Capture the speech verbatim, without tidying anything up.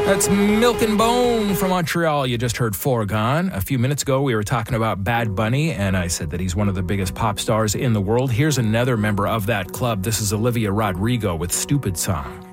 That's Milk and Bone from Montreal. You just heard Foregone. A few minutes ago, we were talking about Bad Bunny, and I said that he's one of the biggest pop stars in the world. Here's another member of that club. This is Olivia Rodrigo with Stupid Song.